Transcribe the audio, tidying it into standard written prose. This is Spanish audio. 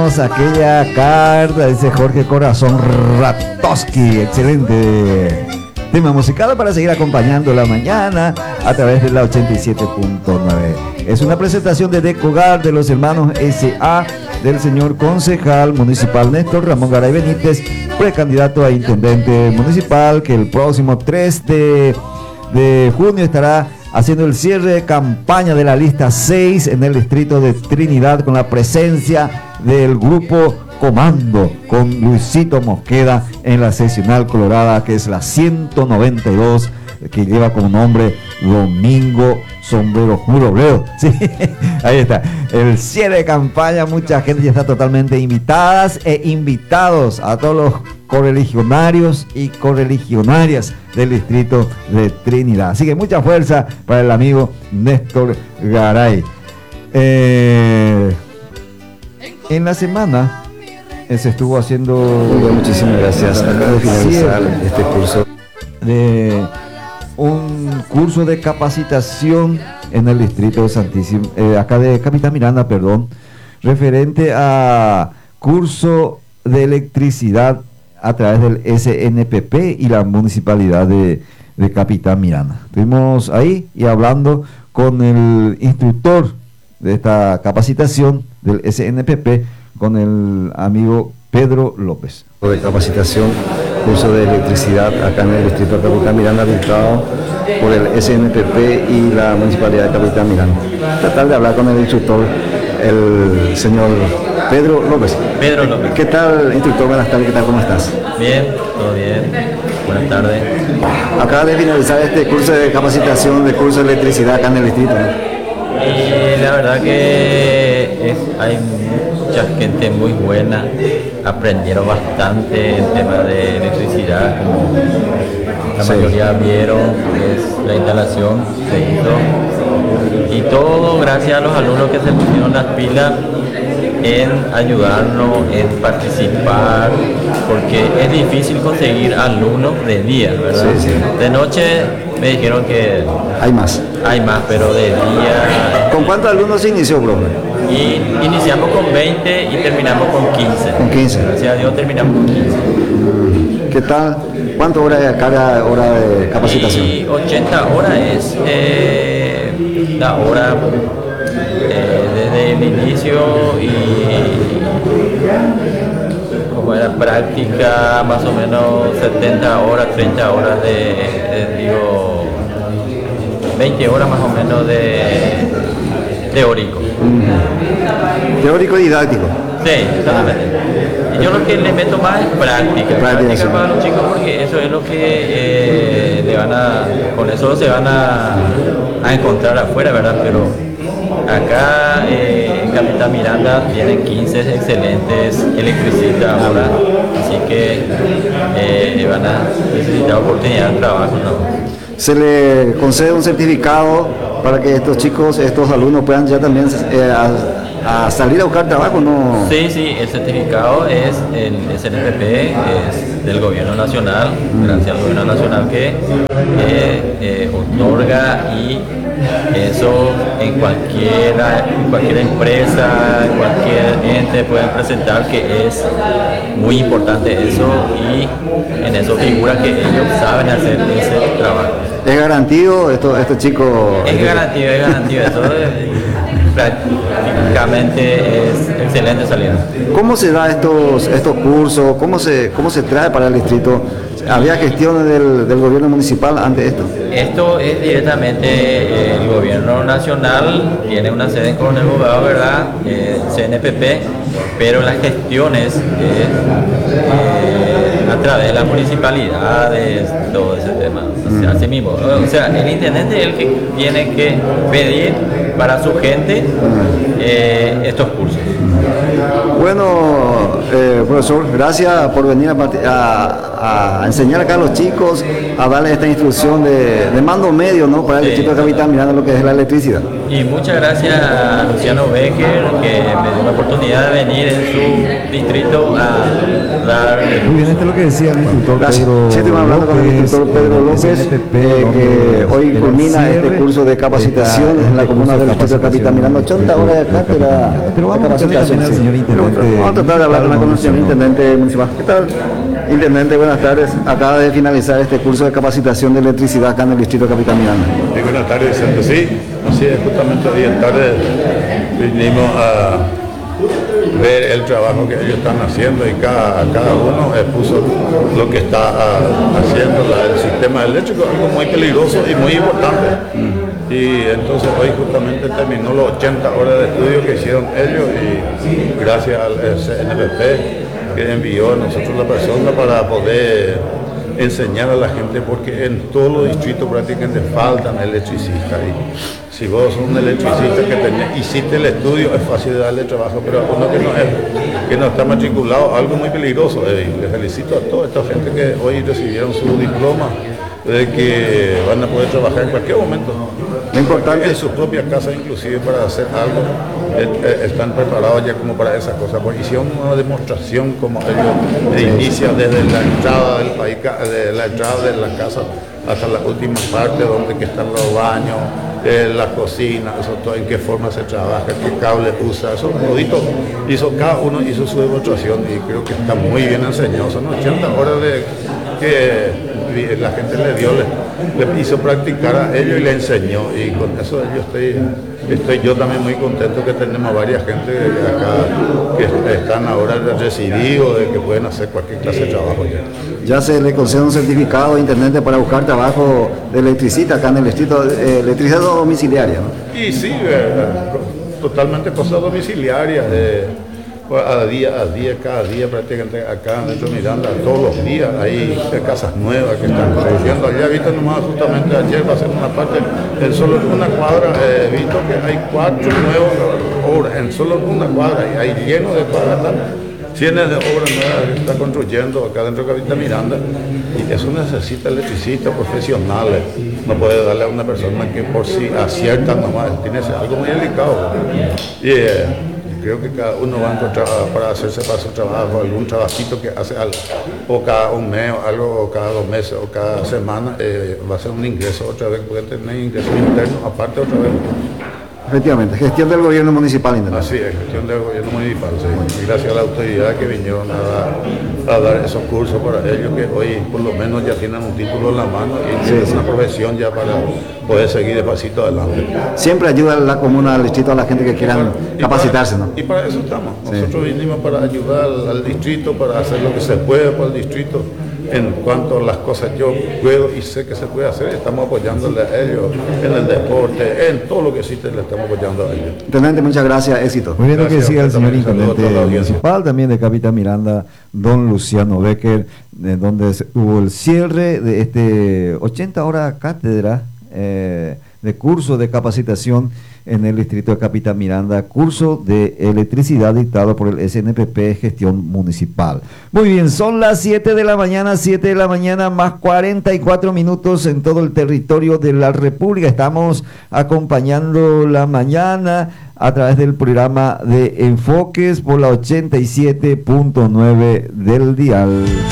escuchamos aquella carta, dice Jorge Corazón Ratowski. Excelente tema musical para seguir acompañando la mañana a través de la 87.9. Es una presentación de Decogar de los hermanos S.A. del señor concejal municipal Néstor Ramón Garay Benítez, precandidato a intendente municipal, que el próximo 3 de junio estará haciendo el cierre de campaña de la lista 6 en el distrito de Trinidad, con la presencia del grupo Comando, con Luisito Mosqueda en la seccional colorada, que es la 192, que lleva como nombre Domingo Sombrero Jurobleo. Sí, ahí está. El cierre de campaña, mucha gente ya está totalmente invitadas e invitados a todos los correligionarios y correligionarias del distrito de Trinidad. Así que mucha fuerza para el amigo Néstor Garay. En la semana se estuvo haciendo... Muchísimas gracias. Acaba de finalizar este curso. De un curso de capacitación en el distrito de Santísimo, acá de Capitán Miranda, perdón, referente a curso de electricidad a través del SNPP y la municipalidad de Capitán Miranda. Estuvimos ahí y hablando con el instructor de esta capacitación del SNPP, con el amigo Pedro López. De capacitación, curso de electricidad acá en el distrito de Capitán Miranda, habilitado por el SNPP y la municipalidad de Capitán Miranda. Tratar de hablar con el instructor, el señor Pedro López. Pedro López. ¿Qué tal, instructor? Buenas tardes, ¿qué tal? ¿Cómo estás? Bien, todo bien. Buenas tardes. Acaba de finalizar este curso de capacitación de curso de electricidad acá en el distrito, ¿no? Y la verdad que hay mucha gente muy buena, aprendieron bastante el tema de electricidad, como la mayoría vieron la instalación se hizo, y todo gracias a los alumnos que se pusieron las pilas en ayudarnos, en participar, porque es difícil conseguir alumnos de día, ¿verdad? Sí, sí. De noche me dijeron que hay más, pero de día... ¿Con cuántos alumnos se inició, profe? Y iniciamos con 20 y terminamos con 15. Con 15. Gracias a Dios terminamos con 15. ¿Qué tal? ¿Cuántas horas de cada hora de capacitación? Y 80 horas es la hora desde el inicio, y como era práctica, más o menos 70 horas, 30 horas digo, 20 horas más o menos de teórico. Teórico y didáctico. Sí, exactamente. Y yo lo que le meto más es práctica sí. Para los chicos, porque eso es lo que con eso se van a encontrar afuera, ¿verdad? Pero acá en Capitán Miranda tienen 15 excelentes electricistas ahora, así que van a necesitar oportunidad de trabajo, ¿no? Se le concede un certificado para que estos chicos, estos alumnos puedan ya también a salir a buscar trabajo, ¿no? Sí, el certificado es el SNPP, es del gobierno nacional, gracias al gobierno nacional que otorga, y eso en cualquier empresa, en cualquier ente pueden presentar, que es muy importante eso, y en eso figura que ellos saben hacer ese trabajo. ¿Es garantido estos chicos? Es garantido, eso prácticamente es excelente salida. ¿Cómo se da estos cursos? ¿Cómo se trae para el distrito? ¿Había gestiones del gobierno municipal ante esto? Esto es directamente el gobierno nacional, tiene una sede en Coronel Bogado, ¿verdad? CNPP, pero las gestiones a través de las municipalidades, todo ese tema, así mismo. O sea, el intendente es el que tiene que pedir para su gente estos cursos. Bueno, profesor, gracias por venir a a enseñar acá a los chicos, a darles esta instrucción de mando medio, ¿no? Para el distrito de Capitán Miranda, lo que es la electricidad. Y muchas gracias a Luciano Becker, que me dio la oportunidad de venir en su distrito a dar... Muy bien, esto es lo que decía el instructor Pedro Sí, estamos hablando con el instructor Pedro López, que hoy culmina este curso de capacitación en la comuna del distrito de Capitán Miranda, 80 horas de cátedra Pero de vamos a capacitación. al señor intendente. Vamos a tratar de hablar con el señor intendente municipal. ¿Qué tal? Intendente, buenas tardes. Acaba de finalizar este curso de capacitación de electricidad acá en el distrito de Capitán Miranda. Sí, buenas tardes, Vicente. Sí, así es, justamente hoy en tarde vinimos a ver el trabajo que ellos están haciendo y cada uno expuso lo que está haciendo el sistema eléctrico, algo muy peligroso y muy importante. Y entonces hoy justamente terminó los 80 horas de estudio que hicieron ellos y gracias al CNPP que envió a nosotros la persona para poder enseñar a la gente, porque en todos los distritos prácticamente faltan electricistas. Y si vos sos un electricista que hiciste el estudio, es fácil de darle trabajo, pero a uno que no está matriculado, algo muy peligroso. Y les felicito a toda esta gente que hoy recibieron su diploma, de que van a poder trabajar en cualquier momento. Lo importante en su propia casa, inclusive para hacer algo, están preparados ya como para esas cosas. Porque hicieron una demostración como ellos inician desde la entrada del país, de la entrada de la casa hasta la última parte donde que están los baños, la cocina, eso todo, en qué forma se trabaja, qué cable usa, eso todito cada uno hizo su demostración y creo que está muy bien enseñado. Son 80 horas que la gente le hizo practicar a ellos y le enseñó, y con eso estoy yo también muy contento que tenemos varias gente acá que están ahora recibidos, de que pueden hacer cualquier clase de trabajo ya. Ya se le concede un certificado de intendente para buscar trabajo de electricista acá en el distrito, electricidad domiciliaria, ¿no? Y sí, totalmente cosas domiciliarias. Cada día prácticamente acá dentro de Miranda, todos los días hay casas nuevas que están construyendo. Allá he visto nomás justamente ayer, va a ser una parte, en solo una cuadra, he visto que hay 4 nuevas obras, en solo una cuadra, y hay lleno de cuadras, cientos de obras nuevas que está construyendo acá dentro de Capitán Miranda, y eso necesita electricistas profesionales. No puede darle a una persona que por si acierta nomás, tiene algo muy delicado. Creo que cada uno va a encontrar para hacerse para su trabajo algún trabajito que hace algo, o cada un mes o algo, o cada 2 meses o cada semana va a ser un ingreso otra vez, puede tener ingresos internos aparte otra vez. Efectivamente, gestión del gobierno municipal, intendente. Así es, gestión del gobierno municipal, sí. Y gracias a la autoridad que vinieron a dar esos cursos para ellos, que hoy por lo menos ya tienen un título en la mano y tienen una profesión ya para poder seguir de pasito adelante. Siempre ayuda a la comuna, al distrito, a la gente que quieran capacitarse, ¿no? Y para eso estamos. Nosotros vinimos para ayudar al distrito, para hacer lo que se puede para el distrito. En cuanto a las cosas yo puedo y sé que se puede hacer, estamos apoyándole a ellos en el deporte, en todo lo que existe, le estamos apoyando a ellos. Intendente, muchas gracias, éxito. Muy bien, lo que siga el señor intendente municipal, también de Capitán Miranda, don Luciano Becker, donde hubo el cierre de este 80 horas cátedra de curso de capacitación en el distrito de Capitán Miranda, curso de electricidad dictado por el SNPP Gestión Municipal. Muy bien, son las 7 de la mañana más 44 minutos en todo el territorio de la República. Estamos acompañando la mañana a través del programa de Enfoques por la 87.9 del dial.